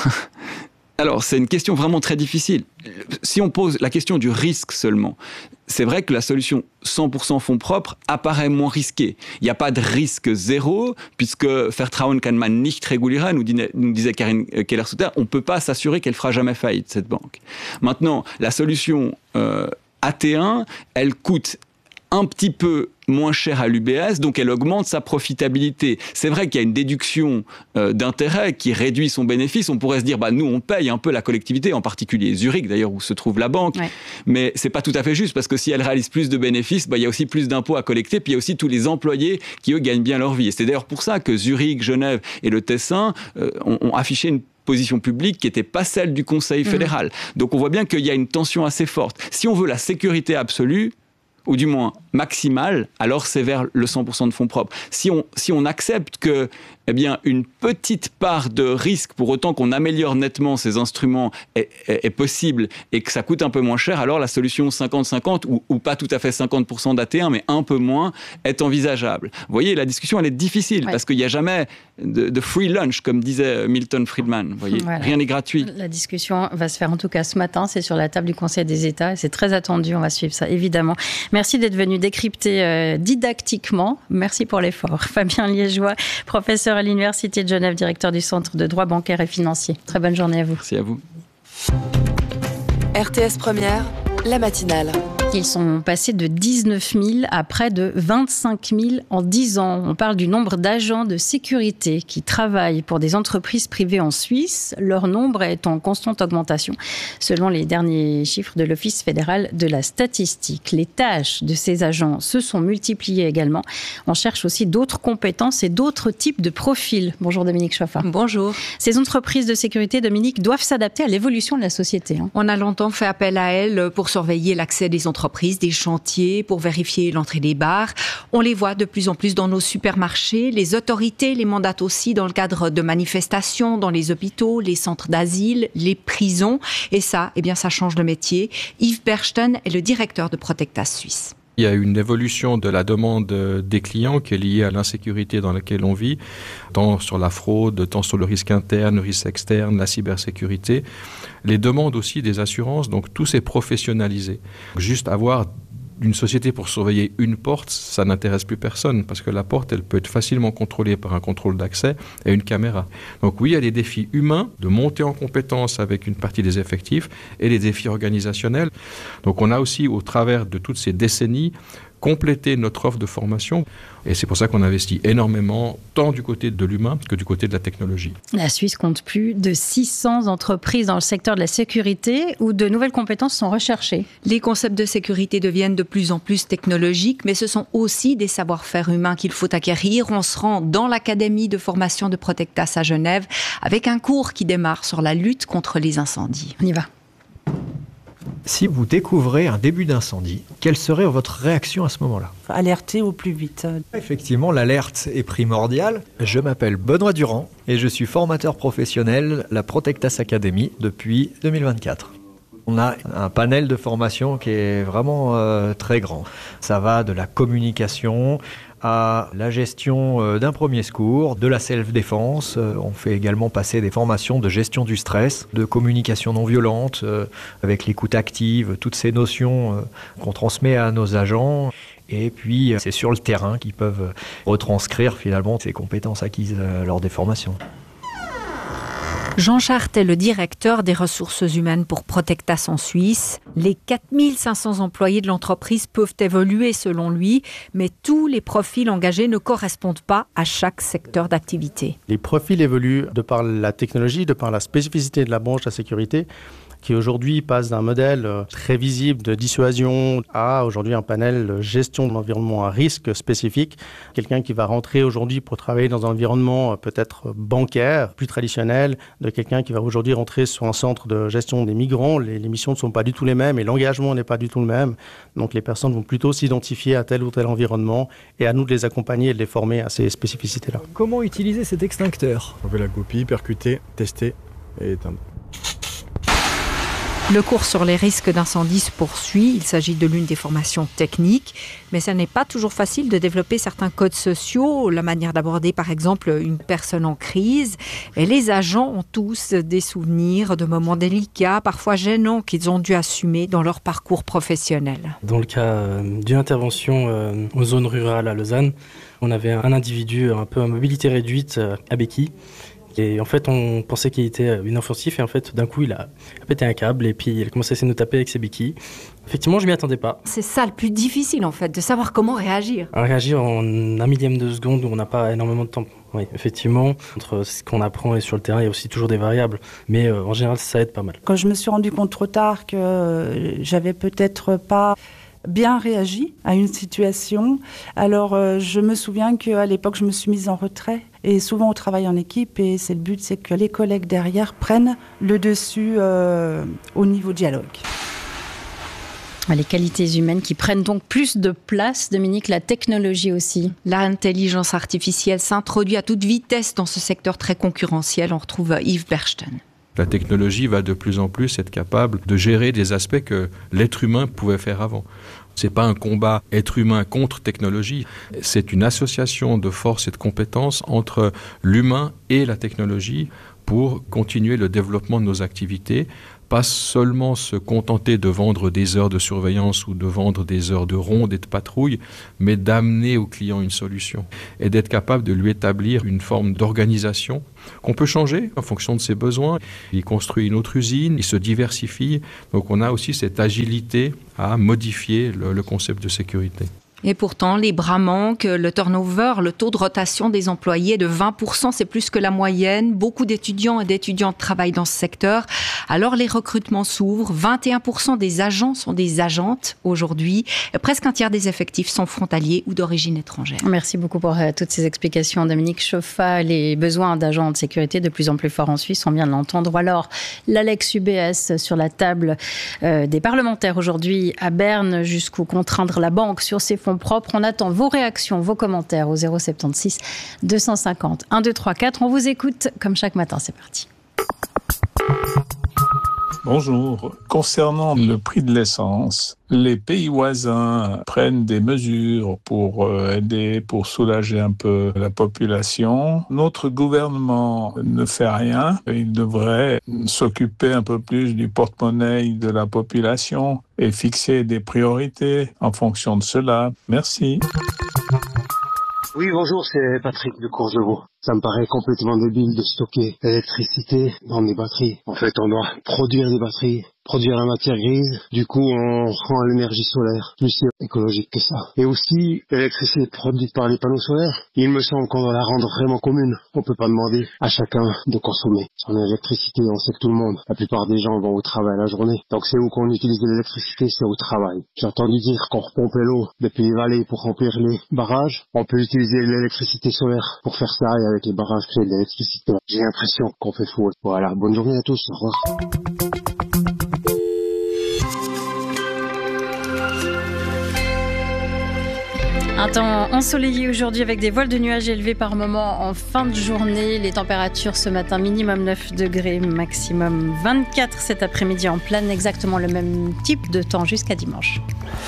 Alors, c'est une question vraiment très difficile. Si on pose la question du risque seulement, c'est vrai que la solution cent pour cent fonds propres apparaît moins risquée. Il n'y a pas de risque zéro, puisque Vertrauen kann man nicht regulieren, nous, nous disait Karine Keller-Sutter, on ne peut pas s'assurer qu'elle fera jamais faillite, cette banque. Maintenant, la solution euh, A T un, elle coûte un petit peu moins cher à l'U B S, donc elle augmente sa profitabilité. C'est vrai qu'il y a une déduction euh, d'intérêt qui réduit son bénéfice. On pourrait se dire, bah, nous, on paye un peu la collectivité, en particulier Zurich, d'ailleurs, où se trouve la banque. Ouais. Mais c'est pas tout à fait juste, parce que si elle réalise plus de bénéfices, bah, il y a aussi plus d'impôts à collecter, puis il y a aussi tous les employés qui, eux, gagnent bien leur vie. Et c'est d'ailleurs pour ça que Zurich, Genève et le Tessin euh, ont, ont affiché une position publique qui n'était pas celle du Conseil fédéral. Mmh. Donc on voit bien qu'il y a une tension assez forte. Si on veut la sécurité absolue, ou du moins maximale, alors c'est vers le cent pour cent de fonds propres. Si on, si on accepte que eh bien, une petite part de risque, pour autant qu'on améliore nettement ces instruments, est, est, est possible et que ça coûte un peu moins cher, alors la solution cinquante cinquante, ou, ou pas tout à fait cinquante pour cent d'A T un, mais un peu moins, est envisageable. Vous voyez, la discussion, elle est difficile, ouais. parce qu'il n'y a jamais de, de free lunch, comme disait Milton Friedman. Vous voyez, voilà. Rien n'est gratuit. La discussion va se faire en tout cas ce matin, c'est sur la table du Conseil des États, et c'est très attendu, on va suivre ça, évidemment. Merci d'être venu décrypter euh, didactiquement. Merci pour l'effort. Fabien Liégeois, professeur à l'Université de Genève, directeur du Centre de droit bancaire et financier. Très bonne journée à vous. Merci à vous. R T S Première, la matinale. Ils sont passés de dix-neuf mille à près de vingt-cinq mille en dix ans. On parle du nombre d'agents de sécurité qui travaillent pour des entreprises privées en Suisse. Leur nombre est en constante augmentation, selon les derniers chiffres de l'Office fédéral de la statistique. Les tâches de ces agents se sont multipliées également. On cherche aussi d'autres compétences et d'autres types de profils. Bonjour Dominique Chaffard. Bonjour. Ces entreprises de sécurité, Dominique, doivent s'adapter à l'évolution de la société. Hein. On a longtemps fait appel à elles pour surveiller l'accès des entreprises entreprises, des chantiers pour vérifier l'entrée des bars. On les voit de plus en plus dans nos supermarchés. Les autorités les mandatent aussi dans le cadre de manifestations, dans les hôpitaux, les centres d'asile, les prisons. Et ça, eh bien, ça change de métier. Yves Berchten est le directeur de Protectas Suisse. Il y a une évolution de la demande des clients qui est liée à l'insécurité dans laquelle on vit, tant sur la fraude, tant sur le risque interne, le risque externe, la cybersécurité. Les demandes aussi des assurances, donc tout s'est professionnalisé. Juste avoir une société pour surveiller une porte, ça n'intéresse plus personne parce que la porte, elle peut être facilement contrôlée par un contrôle d'accès et une caméra. Donc oui, il y a des défis humains de monter en compétence avec une partie des effectifs et les défis organisationnels. Donc on a aussi, au travers de toutes ces décennies, compléter notre offre de formation. Et c'est pour ça qu'on investit énormément, tant du côté de l'humain que du côté de la technologie. La Suisse compte plus de six cents entreprises dans le secteur de la sécurité où de nouvelles compétences sont recherchées. Les concepts de sécurité deviennent de plus en plus technologiques, mais ce sont aussi des savoir-faire humains qu'il faut acquérir. On se rend dans l'académie de formation de Protectas à Genève avec un cours qui démarre sur la lutte contre les incendies. On y va. Si vous découvrez un début d'incendie, quelle serait votre réaction à ce moment-là ? Alerter au plus vite. Effectivement, l'alerte est primordiale. Je m'appelle Benoît Durand et je suis formateur professionnel à la Protectas Academy depuis deux mille vingt-quatre. On a un panel de formation qui est vraiment euh, très grand. Ça va de la communication à la gestion d'un premier secours, de la self-défense. On fait également passer des formations de gestion du stress, de communication non violente, avec l'écoute active, toutes ces notions qu'on transmet à nos agents. Et puis, c'est sur le terrain qu'ils peuvent retranscrire finalement ces compétences acquises lors des formations. Jean Chart est le directeur des ressources humaines pour Protectas en Suisse. Les quatre mille cinq cents employés de l'entreprise peuvent évoluer selon lui, mais tous les profils engagés ne correspondent pas à chaque secteur d'activité. Les profils évoluent de par la technologie, de par la spécificité de la branche de la sécurité, qui aujourd'hui passe d'un modèle très visible de dissuasion à aujourd'hui un panel de gestion de l'environnement à risque spécifique. Quelqu'un qui va rentrer aujourd'hui pour travailler dans un environnement peut-être bancaire, plus traditionnel, de quelqu'un qui va aujourd'hui rentrer sur un centre de gestion des migrants. Les, les missions ne sont pas du tout les mêmes et l'engagement n'est pas du tout le même. Donc les personnes vont plutôt s'identifier à tel ou tel environnement et à nous de les accompagner et de les former à ces spécificités-là. Comment utiliser cet extincteur ? On fait la copie, percuter, tester et éteindre. Le cours sur les risques d'incendie se poursuit. Il s'agit de l'une des formations techniques, mais ce n'est pas toujours facile de développer certains codes sociaux, la manière d'aborder par exemple une personne en crise. Et les agents ont tous des souvenirs de moments délicats, parfois gênants, qu'ils ont dû assumer dans leur parcours professionnel. Dans le cas euh, d'une intervention euh, aux zones rurales à Lausanne, on avait un individu un peu à mobilité réduite euh, à béquille. Et en fait, on pensait qu'il était inoffensif et en fait, d'un coup, il a pété un câble et puis il a commencé à essayer de nous taper avec ses béquilles. Effectivement, je m'y attendais pas. C'est ça le plus difficile en fait, de savoir comment réagir. Réagir en un millième de seconde où on n'a pas énormément de temps. Oui, effectivement, entre ce qu'on apprend et sur le terrain, il y a aussi toujours des variables. Mais euh, en général, ça aide pas mal. Quand je me suis rendu compte trop tard que euh, j'avais peut-être pas bien réagi à une situation. Alors, euh, je me souviens qu'à l'époque, je me suis mise en retrait. Et souvent, on travaille en équipe et c'est le but, c'est que les collègues derrière prennent le dessus euh, au niveau dialogue. Les qualités humaines qui prennent donc plus de place, Dominique, la technologie aussi. L'intelligence artificielle s'introduit à toute vitesse dans ce secteur très concurrentiel. On retrouve Yves Berchten. La technologie va de plus en plus être capable de gérer des aspects que l'être humain pouvait faire avant. C'est pas un combat être humain contre technologie, c'est une association de forces et de compétences entre l'humain et la technologie pour continuer le développement de nos activités, pas seulement se contenter de vendre des heures de surveillance ou de vendre des heures de ronde et de patrouille, mais d'amener au client une solution et d'être capable de lui établir une forme d'organisation qu'on peut changer en fonction de ses besoins. Il construit une autre usine, il se diversifie, donc on a aussi cette agilité à modifier le, le concept de sécurité. Et pourtant, les bras manquent, le turnover, le taux de rotation des employés de vingt pour cent, c'est plus que la moyenne. Beaucoup d'étudiants et d'étudiantes travaillent dans ce secteur. Alors les recrutements s'ouvrent. vingt et un pour cent des agents sont des agentes aujourd'hui. Presque un tiers des effectifs sont frontaliers ou d'origine étrangère. Merci beaucoup pour euh, toutes ces explications, Dominique Chauffat. Les besoins d'agents de sécurité de plus en plus forts en Suisse, on vient de l'entendre. Ou alors, l'Alex U B S sur la table euh, des parlementaires aujourd'hui à Berne, jusqu'où contraindre la banque sur ses fonds propres. On attend vos réactions, vos commentaires au zéro soixante-seize deux cent cinquante un deux trois quatre. On vous écoute comme chaque matin. C'est parti. Bonjour. Concernant le prix de l'essence, les pays voisins prennent des mesures pour aider, pour soulager un peu la population. Notre gouvernement ne fait rien. Il devrait s'occuper un peu plus du porte-monnaie de la population et fixer des priorités en fonction de cela. Merci. Oui, bonjour, c'est Patrick de Courgevaux. Ça me paraît complètement débile de stocker l'électricité dans des batteries. En fait, on doit produire des batteries, produire la matière grise. Du coup, on rend l'énergie solaire plus écologique que ça. Et aussi, l'électricité produite par les panneaux solaires, il me semble qu'on doit la rendre vraiment commune. On peut pas demander à chacun de consommer son électricité. On sait que tout le monde, la plupart des gens vont au travail la journée. Donc c'est où qu'on utilise de l'électricité, c'est au travail. J'ai entendu dire qu'on repompait l'eau depuis les vallées pour remplir les barrages. On peut utiliser l'électricité solaire pour faire ça et avec les barrages créer de l'électricité. J'ai l'impression qu'on fait fou. Voilà, bonne journée à tous. Au revoir. Un temps ensoleillé aujourd'hui avec des voiles de nuages élevés par moment en fin de journée. Les températures ce matin, minimum neuf degrés, maximum vingt-quatre cet après-midi en pleine. Exactement le même type de temps jusqu'à dimanche.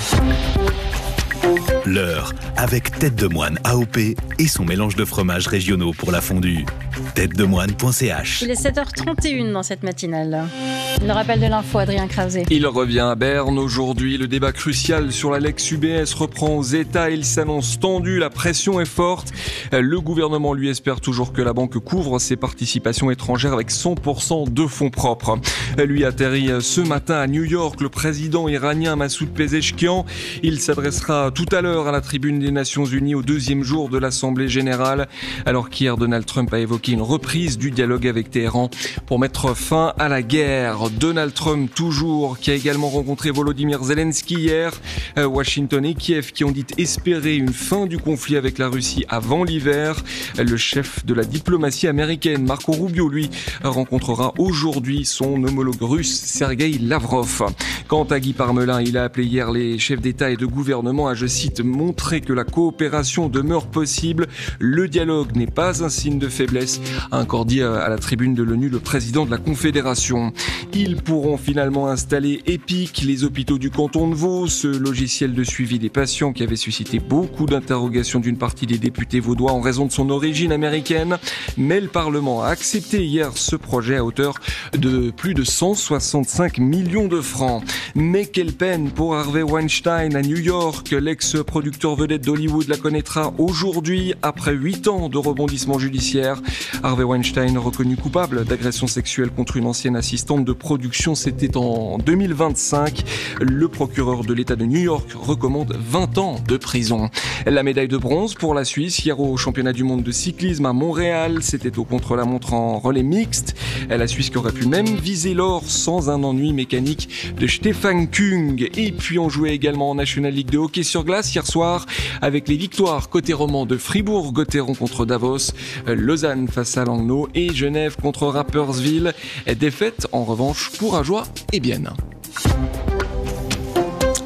L'heure avec Tête de Moine A O P et son mélange de fromages régionaux pour la fondue. tête de moine point c h. Il est sept heures trente et une dans cette matinale. Le rappel de l'info, Adrien Krause. Il revient à Berne aujourd'hui. Le débat crucial sur l'Alex U B S reprend aux États. Il s'annonce tendu, la pression est forte. Le gouvernement lui espère toujours que la banque couvre ses participations étrangères avec cent pour cent de fonds propres. Lui atterrit ce matin à New York, le président iranien Massoud Pezeshkian. Il s'adressera tout à l'heure à la tribune des Nations Unies au deuxième jour de l'Assemblée générale, alors qu'hier Donald Trump a évoqué une reprise du dialogue avec Téhéran pour mettre fin à la guerre. Donald Trump toujours, qui a également rencontré Volodymyr Zelensky hier. Washington et Kiev qui ont dit espérer une fin du conflit avec la Russie avant l'hiver. Le chef de la diplomatie américaine, Marco Rubio, lui, rencontrera aujourd'hui son homologue russe, Sergueï Lavrov. Quant à Guy Parmelin, il a appelé hier les chefs d'État et de gouvernement à, je cite, montrer que la coopération demeure possible. Le dialogue n'est pas un signe de faiblesse, a encore dit à la tribune de l'ONU le président de la Confédération. Ils pourront finalement installer EPIC, les hôpitaux du canton de Vaud, ce logiciel de suivi des patients qui avait suscité beaucoup d'interrogations d'une partie des députés vaudois en raison de son origine américaine. Mais le Parlement a accepté hier ce projet à hauteur de plus de cent soixante-cinq millions de francs. Mais quelle peine pour Harvey Weinstein à New York. L'ex-producteur vedette d'Hollywood la connaîtra aujourd'hui après huit ans de rebondissement judiciaire. Harvey Weinstein reconnu coupable d'agression sexuelle contre une ancienne assistante de production, c'était en deux mille vingt-cinq. Le procureur de l'État de New York recommande vingt ans de prison. La médaille de bronze pour la Suisse hier au championnat du monde de cyclisme à Montréal, c'était au contre-la-montre en relais mixte. La Suisse qui aurait pu même viser l'or sans un ennui mécanique de Stefan Kung. Et puis on jouait également en National League de hockey sur glace hier soir avec les victoires côté roman de Fribourg-Gotteron contre Davos, Lausanne face à Langnau et Genève contre Rapperswil. Défaite en revanche pour Ajoie et Bienne.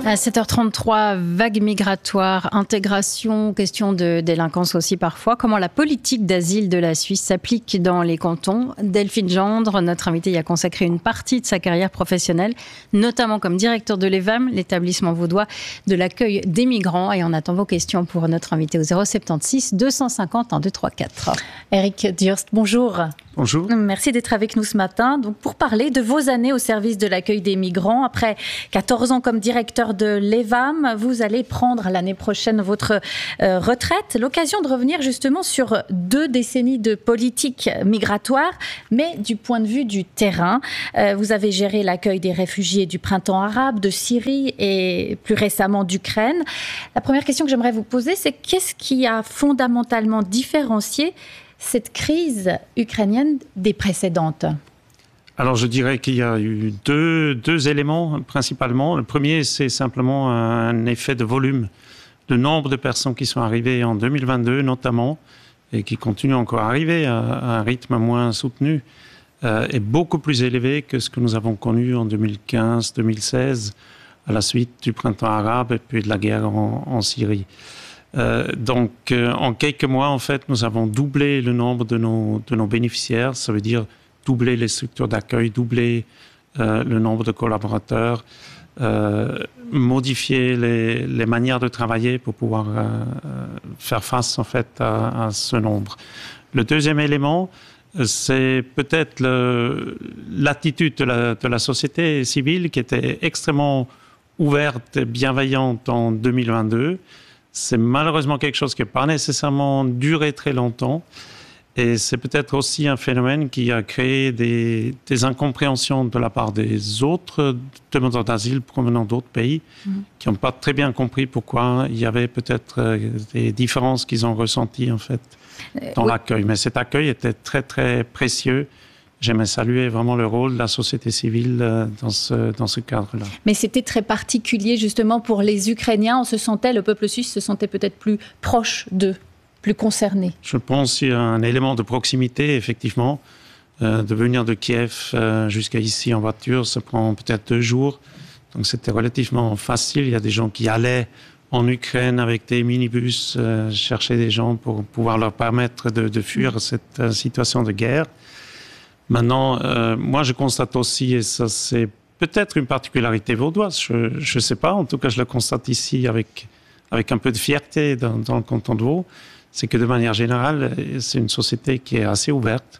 À sept heures trente-trois, vague migratoire, intégration, question de délinquance aussi parfois. Comment la politique d'asile de la Suisse s'applique dans les cantons? Delphine Gendre, notre invitée, y a consacré une partie de sa carrière professionnelle, notamment comme directeur de l'E V A M, l'établissement vaudois de l'accueil des migrants. Et on attend vos questions pour notre invité au zéro sept six deux cent cinquante un deux trois quatre. Eric Durst, bonjour. Bonjour. Merci d'être avec nous ce matin. Donc, pour parler de vos années au service de l'accueil des migrants, après quatorze ans comme directeur de l'E V A M, vous allez prendre l'année prochaine votre euh, retraite. L'occasion de revenir justement sur deux décennies de politique migratoire, mais du point de vue du terrain. Euh, vous avez géré l'accueil des réfugiés du printemps arabe, de Syrie et plus récemment d'Ukraine. La première question que j'aimerais vous poser, c'est qu'est-ce qui a fondamentalement différencié cette crise ukrainienne des précédentes? Alors je dirais qu'il y a eu deux, deux éléments principalement. Le premier, c'est simplement un effet de volume. Le nombre de personnes qui sont arrivées en deux mille vingt-deux notamment, et qui continuent encore à arriver à, à un rythme moins soutenu, euh, est beaucoup plus élevé que ce que nous avons connu en deux mille quinze deux mille seize, à la suite du printemps arabe et puis de la guerre en, en Syrie. Euh, donc, euh, en quelques mois, en fait, nous avons doublé le nombre de nos, de nos bénéficiaires. Ça veut dire doubler les structures d'accueil, doubler euh, le nombre de collaborateurs, euh, modifier les, les manières de travailler pour pouvoir euh, faire face, en fait, à, à ce nombre. Le deuxième élément, c'est peut-être le, l'attitude de la, de la société civile qui était extrêmement ouverte et bienveillante en deux mille vingt-deux. C'est malheureusement quelque chose qui n'a pas nécessairement duré très longtemps. Et c'est peut-être aussi un phénomène qui a créé des, des incompréhensions de la part des autres demandeurs d'asile provenant d'autres pays, mmh. qui n'ont pas très bien compris pourquoi il y avait peut-être des différences qu'ils ont ressenties en fait dans euh, oui. l'accueil. Mais cet accueil était très très précieux. J'aimerais saluer vraiment le rôle de la société civile dans ce, dans ce cadre-là. Mais c'était très particulier justement pour les Ukrainiens. On se sentait, le peuple suisse se sentait peut-être plus proche d'eux, plus concerné. Je pense qu'il y a un élément de proximité, effectivement. Euh, de venir de Kiev euh, jusqu'à ici en voiture, ça prend peut-être deux jours. Donc c'était relativement facile. Il y a des gens qui allaient en Ukraine avec des minibus euh, chercher des gens pour pouvoir leur permettre de, de fuir cette euh, situation de guerre. Maintenant, euh, moi, je constate aussi, et ça, c'est peut-être une particularité vaudoise, je ne sais pas, en tout cas, je le constate ici avec, avec un peu de fierté dans, dans le canton de Vaud, c'est que de manière générale, c'est une société qui est assez ouverte.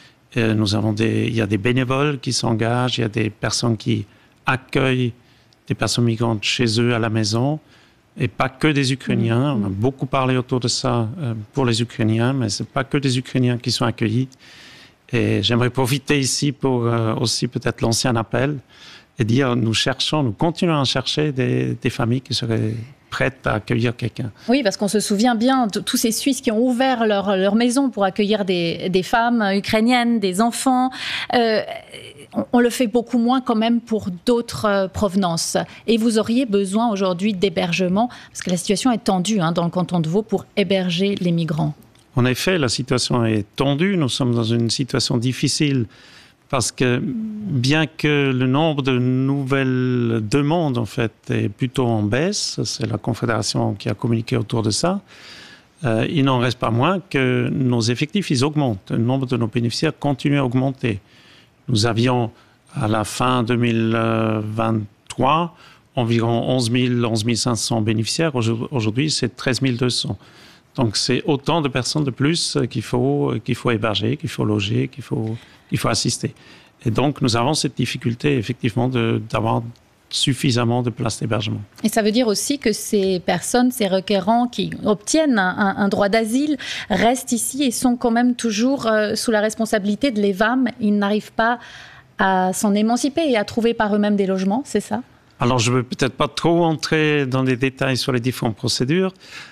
Et nous avons des, il y a des bénévoles qui s'engagent, il y a des personnes qui accueillent des personnes migrantes chez eux à la maison, et pas que des Ukrainiens. On a beaucoup parlé autour de ça euh, pour les Ukrainiens, mais ce n'est pas que des Ukrainiens qui sont accueillis. Et j'aimerais profiter ici pour euh, aussi peut-être lancer un appel et dire nous cherchons, nous continuons à chercher des, des familles qui seraient prêtes à accueillir quelqu'un. Oui, parce qu'on se souvient bien de tous ces Suisses qui ont ouvert leur, leur maison pour accueillir des, des femmes ukrainiennes, des enfants. Euh, on, on le fait beaucoup moins quand même pour d'autres euh, provenances. Et vous auriez besoin aujourd'hui d'hébergement, parce que la situation est tendue hein, dans le canton de Vaud pour héberger les migrants. En effet, la situation est tendue. Nous sommes dans une situation difficile parce que bien que le nombre de nouvelles demandes en fait est plutôt en baisse, c'est la Confédération qui a communiqué autour de ça, euh, il n'en reste pas moins que nos effectifs ils augmentent. Le nombre de nos bénéficiaires continue à augmenter. Nous avions à la fin deux mille vingt-trois environ onze mille, onze mille cinq cents bénéficiaires. Aujourd'hui, c'est treize mille deux cents. Donc, c'est autant de personnes de plus qu'il faut, qu'il faut héberger, qu'il faut loger, qu'il faut, qu'il faut assister. Et donc, nous avons cette difficulté, effectivement, de, d'avoir suffisamment de places d'hébergement. Et ça veut dire aussi que ces personnes, ces requérants qui obtiennent un, un droit d'asile, restent ici et sont quand même toujours euh, sous la responsabilité de l'E V A M. Ils n'arrivent pas à s'en émanciper et à trouver par eux-mêmes des logements, c'est ça? Alors, je ne veux peut-être pas trop entrer dans les détails sur les différentes procédures.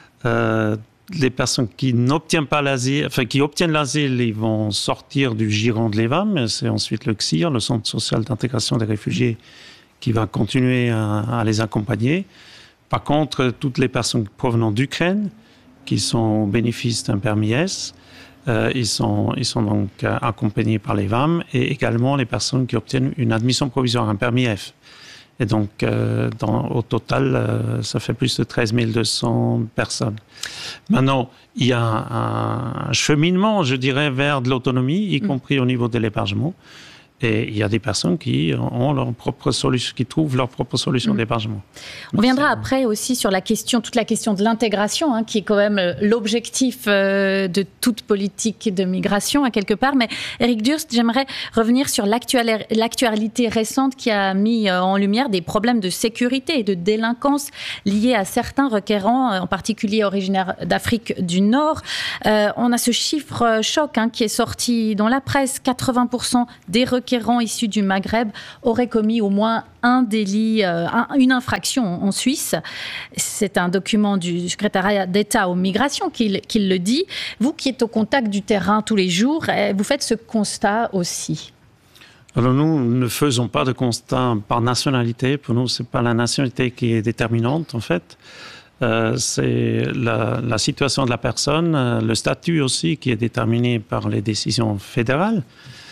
Euh, Les personnes qui n'obtiennent pas l'asile, enfin qui obtiennent l'asile, ils vont sortir du giron de l'E V A M. C'est ensuite le C I R, le Centre social d'intégration des réfugiés, qui va continuer à, à les accompagner. Par contre, toutes les personnes provenant d'Ukraine, qui sont au bénéfice d'un permis S, euh, ils sont, ils sont donc accompagnés par l'E V A M, et également les personnes qui obtiennent une admission provisoire, un permis F. Et donc, euh, dans, au total, euh, ça fait plus de treize mille deux cents personnes. Maintenant, il y a un, un cheminement, je dirais, vers de l'autonomie, y compris au niveau de l'hébergement. Et il y a des personnes qui ont leur propre solution, qui trouvent leur propre solution mmh. d'hébergement. On viendra après aussi sur la question, toute la question de l'intégration, hein, qui est quand même l'objectif euh, de toute politique de migration, à quelque part. Mais Eric Durst, j'aimerais revenir sur l'actualité récente qui a mis en lumière des problèmes de sécurité et de délinquance liés à certains requérants, en particulier originaires d'Afrique du Nord. Euh, on a ce chiffre choc hein, qui est sorti dans la presse. quatre-vingts pour cent des requérants issus du Maghreb auraient commis au moins un délit, euh, un, une infraction en Suisse. C'est un document du secrétariat d'État aux migrations qui, qui le dit. Vous qui êtes au contact du terrain tous les jours, vous faites ce constat aussi? Alors nous ne faisons pas de constat par nationalité. Pour nous, ce n'est pas la nationalité qui est déterminante en fait. Euh, c'est la, la situation de la personne, euh, le statut aussi qui est déterminé par les décisions fédérales.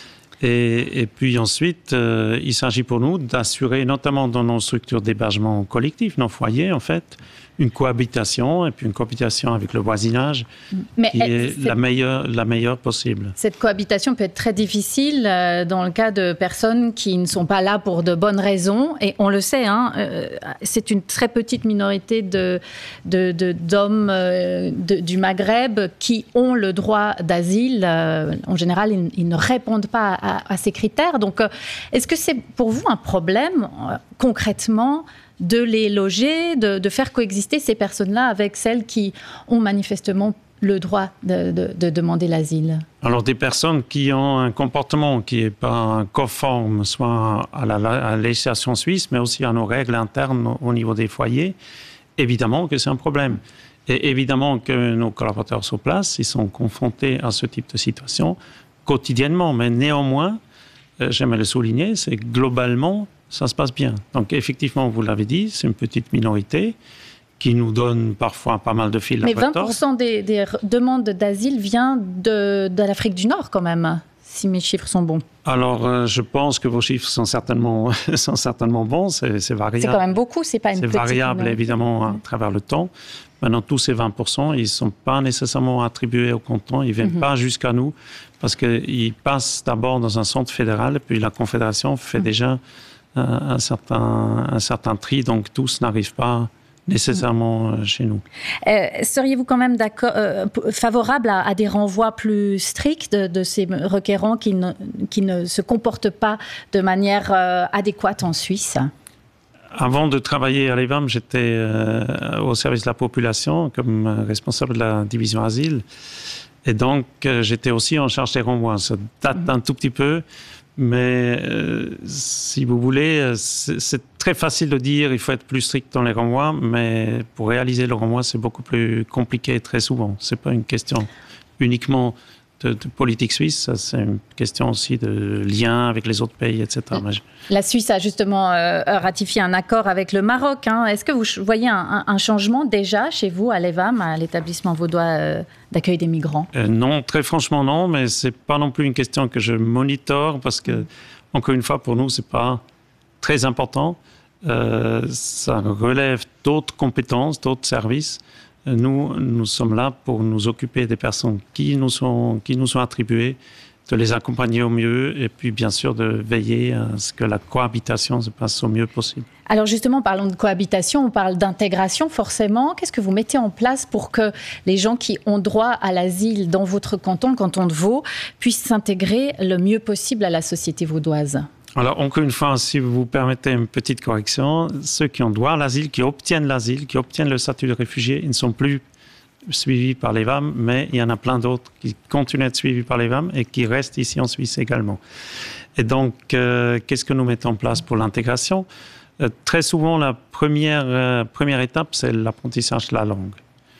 Et, et puis ensuite, euh, il s'agit pour nous d'assurer, notamment dans nos structures d'hébergement collectif, nos foyers en fait, une cohabitation et puis une cohabitation avec le voisinage Mais qui est la meilleure, la meilleure possible. Cette cohabitation peut être très difficile euh, dans le cas de personnes qui ne sont pas là pour de bonnes raisons. Et on le sait, hein, euh, c'est une très petite minorité de, de, de, d'hommes euh, de, du Maghreb qui ont le droit d'asile. Euh, en général, ils, ils ne répondent pas à, à ces critères. Donc, euh, est-ce que c'est pour vous un problème, euh, concrètement, de les loger, de, de faire coexister ces personnes-là avec celles qui ont manifestement le droit de, de, de demander l'asile? Alors, des personnes qui ont un comportement qui n'est pas conforme, soit à la, à la législation suisse, mais aussi à nos règles internes au, au niveau des foyers, évidemment que c'est un problème. Et évidemment que nos collaborateurs sur place, ils sont confrontés à ce type de situation quotidiennement. Mais néanmoins, euh, j'aimerais le souligner, c'est que globalement, ça se passe bien. Donc, effectivement, vous l'avez dit, c'est une petite minorité qui nous donne parfois pas mal de fils à retordre. Mais vingt pour cent des, des demandes d'asile vient de, de l'Afrique du Nord, quand même, si mes chiffres sont bons. Alors, euh, je pense que vos chiffres sont certainement, sont certainement bons, c'est, c'est variable. C'est quand même beaucoup, c'est pas une c'est petite variable, minorité. Évidemment, à travers le temps. Maintenant, tous ces vingt pour cent, ils ne sont pas nécessairement attribués au canton, ils ne viennent mm-hmm. pas jusqu'à nous, parce qu'ils passent d'abord dans un centre fédéral, puis la Confédération fait mm-hmm. déjà Un certain, un certain tri, donc tous n'arrivent pas nécessairement chez nous. Euh, seriez-vous quand même d'accord, euh, favorable à, à des renvois plus stricts de, de ces requérants qui ne, qui ne se comportent pas de manière euh, adéquate en Suisse? Avant de travailler à l'E V A M, j'étais euh, au service de la population comme responsable de la division asile. Et donc, euh, j'étais aussi en charge des renvois. Ça date mmh. un tout petit peu. Mais euh, si vous voulez, c'est, c'est très facile de dire il faut être plus strict dans les renvois, mais pour réaliser le renvoi, c'est beaucoup plus compliqué très souvent. Ce n'est pas une question uniquement de, de politique suisse, ça, c'est une question aussi de lien avec les autres pays, et cetera. La Suisse a justement euh, ratifié un accord avec le Maroc. Hein. Est-ce que vous voyez un, un changement déjà chez vous à l'E V A M, à l'établissement vaudois euh, d'accueil des migrants? euh, Non, très franchement non, mais ce n'est pas non plus une question que je monitore parce que, encore une fois, pour nous, ce n'est pas très important. Euh, ça relève d'autres compétences, d'autres services. Nous, nous sommes là pour nous occuper des personnes qui nous sont, qui nous sont attribuées, de les accompagner au mieux et puis bien sûr de veiller à ce que la cohabitation se passe au mieux possible. Alors justement, parlons de cohabitation, on parle d'intégration forcément. Qu'est-ce que vous mettez en place pour que les gens qui ont droit à l'asile dans votre canton, le canton de Vaud, puissent s'intégrer le mieux possible à la société vaudoise? Alors, encore une fois, si vous permettez une petite correction, ceux qui ont droit à l'asile, qui obtiennent l'asile, qui obtiennent le statut de réfugié, ils ne sont plus suivis par l'E V A M, mais il y en a plein d'autres qui continuent à être suivis par l'E V A M et qui restent ici en Suisse également. Et donc, euh, qu'est-ce que nous mettons en place pour l'intégration? euh, Très souvent, la première, euh, première étape, c'est l'apprentissage de la langue.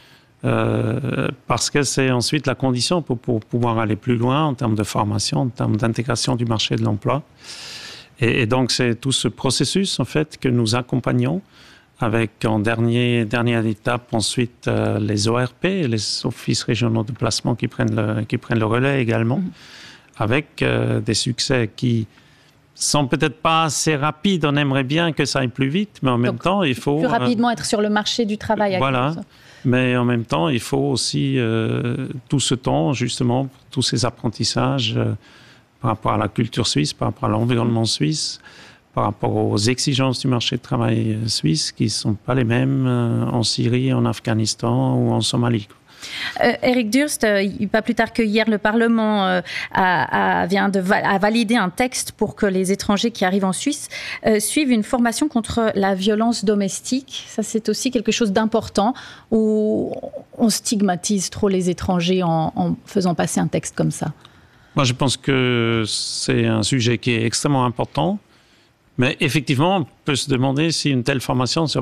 Euh, parce que c'est ensuite la condition pour, pour pouvoir aller plus loin en termes de formation, en termes d'intégration du marché de l'emploi. Et, et donc, c'est tout ce processus, en fait, que nous accompagnons avec, en dernier, dernière étape, ensuite, euh, les O R P, les offices régionaux de placement qui prennent le, qui prennent le relais également, mmh. avec euh, des succès qui sont peut-être pas assez rapides. On aimerait bien que ça aille plus vite, mais en même Donc, temps, il faut... Plus rapidement euh, être sur le marché du travail. Voilà. Mais en même temps, il faut aussi euh, tout ce temps, justement, tous ces apprentissages euh, par rapport à la culture suisse, par rapport à l'environnement suisse, par rapport aux exigences du marché de travail suisse, qui ne sont pas les mêmes euh, en Syrie, en Afghanistan ou en Somalie. Euh, Eric Durst, euh, pas plus tard que hier, le Parlement euh, a, a, vient de va- a validé un texte pour que les étrangers qui arrivent en Suisse euh, suivent une formation contre la violence domestique. Ça, c'est aussi quelque chose d'important, où on stigmatise trop les étrangers en, en faisant passer un texte comme ça. Moi, je pense que c'est un sujet qui est extrêmement important. Mais effectivement, on peut se demander si une telle formation ne serait